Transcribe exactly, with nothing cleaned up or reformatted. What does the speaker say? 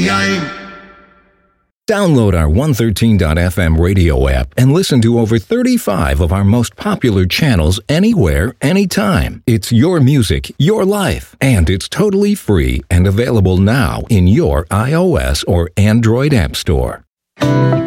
I. Download our one thirteen dot f m radio app and listen to over thirty-five of our most popular channels anywhere, anytime. It's your music, your life, and it's totally free and available now in your iOS or Android app store.